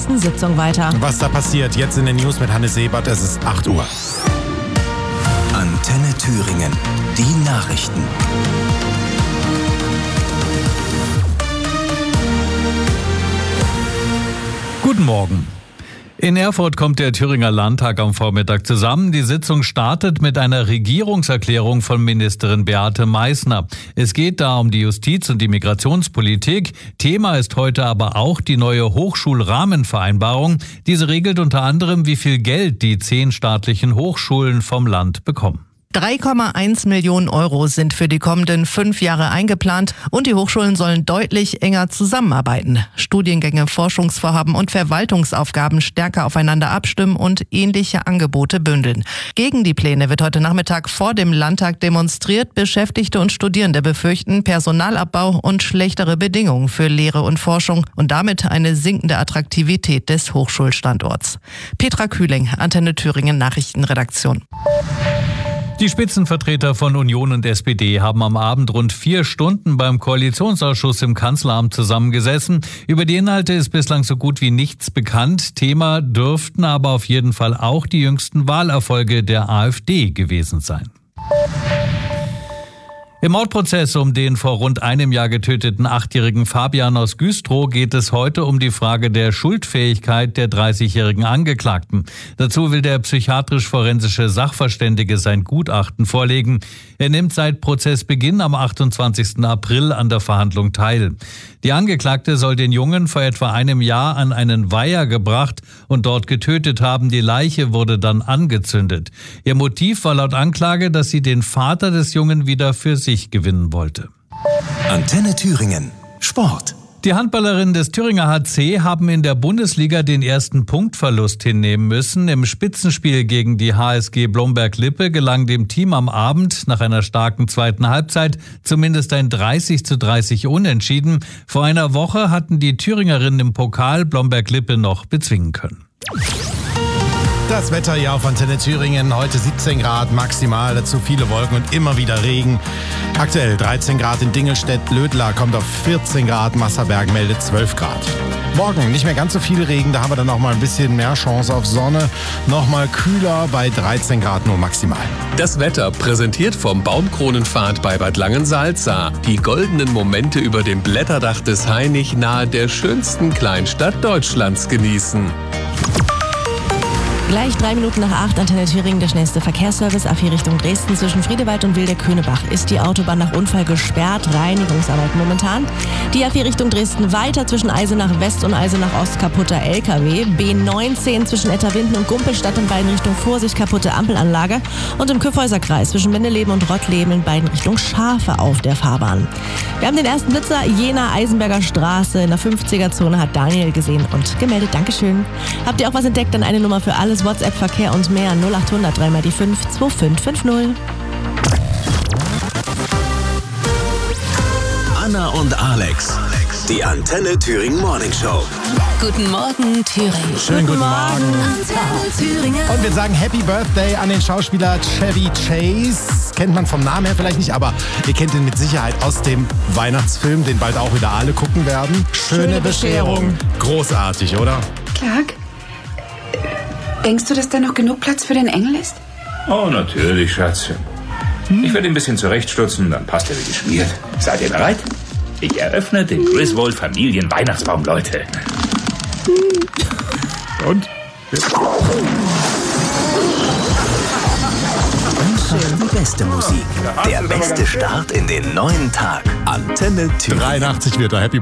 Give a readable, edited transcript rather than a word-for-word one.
ersten Sitzung weiter. Was da passiert, jetzt in den News mit Hannes Sebert, es ist 8 Uhr. Antenne Thüringen, die Nachrichten. Guten Morgen. In Erfurt kommt der Thüringer Landtag am Vormittag zusammen. Die Sitzung startet mit einer Regierungserklärung von Ministerin Beate Meißner. Es geht da um die Justiz- und die Migrationspolitik. Thema ist heute aber auch die neue Hochschulrahmenvereinbarung. Diese regelt unter anderem, wie viel Geld die 10 staatlichen Hochschulen vom Land bekommen. 3,1 Millionen Euro sind für die kommenden 5 Jahre eingeplant und die Hochschulen sollen deutlich enger zusammenarbeiten. Studiengänge, Forschungsvorhaben und Verwaltungsaufgaben stärker aufeinander abstimmen und ähnliche Angebote bündeln. Gegen die Pläne wird heute Nachmittag vor dem Landtag demonstriert. Beschäftigte und Studierende befürchten Personalabbau und schlechtere Bedingungen für Lehre und Forschung und damit eine sinkende Attraktivität des Hochschulstandorts. Petra Kühling, Antenne Thüringen Nachrichtenredaktion. Die Spitzenvertreter von Union und SPD haben am Abend rund 4 Stunden beim Koalitionsausschuss im Kanzleramt zusammengesessen. Über die Inhalte ist bislang so gut wie nichts bekannt. Thema dürften aber auf jeden Fall auch die jüngsten Wahlerfolge der AfD gewesen sein. Im Mordprozess um den vor rund einem Jahr getöteten 8-jährigen Fabian aus Güstrow geht es heute um die Frage der Schuldfähigkeit der 30-jährigen Angeklagten. Dazu will der psychiatrisch-forensische Sachverständige sein Gutachten vorlegen. Er nimmt seit Prozessbeginn am 28. April an der Verhandlung teil. Die Angeklagte soll den Jungen vor etwa einem Jahr an einen Weiher gebracht und dort getötet haben. Die Leiche wurde dann angezündet. Ihr Motiv war laut Anklage, dass sie den Vater des Jungen wieder für sich gewinnen wollte. Antenne Thüringen, Sport. Die Handballerinnen des Thüringer HC haben in der Bundesliga den ersten Punktverlust hinnehmen müssen. Im Spitzenspiel gegen die HSG Blomberg-Lippe gelang dem Team am Abend nach einer starken zweiten Halbzeit zumindest ein 30:30 Unentschieden. Vor einer Woche hatten die Thüringerinnen im Pokal Blomberg-Lippe noch bezwingen können. Das Wetter hier auf Antenne Thüringen, heute 17 Grad maximal, dazu viele Wolken und immer wieder Regen. Aktuell 13 Grad in Dingelstedt, Lödla kommt auf 14 Grad, Masserberg meldet 12 Grad. Morgen nicht mehr ganz so viel Regen, da haben wir dann noch mal ein bisschen mehr Chance auf Sonne. Nochmal kühler bei 13 Grad nur maximal. Das Wetter präsentiert vom Baumkronenpfad bei Bad Langensalza. Die goldenen Momente über dem Blätterdach des Hainich nahe der schönsten Kleinstadt Deutschlands genießen. Gleich 3 Minuten nach 8, Antenne Thüringen, der schnellste Verkehrsservice. A4 Richtung Dresden zwischen Friedewald und Wilder-Könebach ist die Autobahn nach Unfall gesperrt. Reinigungsarbeiten momentan. Die A4 Richtung Dresden weiter zwischen Eisenach West und Eisenach Ost kaputter LKW. B19 zwischen Etterwinden und Gumpelstadt in beiden Richtungen Vorsicht, kaputte Ampelanlage. Und im Kyffhäuserkreis zwischen Wendeleben und Rottleben in beiden Richtungen Schafe auf der Fahrbahn. Wir haben den ersten Blitzer Jena-Eisenberger Straße in der 50er-Zone hat Daniel gesehen und gemeldet. Dankeschön. Habt ihr auch was entdeckt? Dann eine Nummer für alles. WhatsApp-Verkehr und mehr 0800 3 mal die 5 2550. Anna und Alex, die Antenne Thüringen Morning Show. Guten Morgen, Thüringen. Schönen guten Morgen. Antenne Thüringen. Und wir sagen Happy Birthday an den Schauspieler Chevy Chase. Kennt man vom Namen her vielleicht nicht, aber ihr kennt ihn mit Sicherheit aus dem Weihnachtsfilm, den bald auch wieder alle gucken werden. Schöne Bescherung. Großartig, oder? Clark? Denkst du, dass da noch genug Platz für den Engel ist? Oh, natürlich, Schatzchen. Ich werde ihn ein bisschen zurechtstutzen, dann passt er wie geschmiert. Seid ihr bereit? Ich eröffne den Griswold Familien-Weihnachtsbaum, Leute. Und? Die beste Musik, der beste Start in den neuen Tag. Antenne Thüringen. 83 wird er. Happy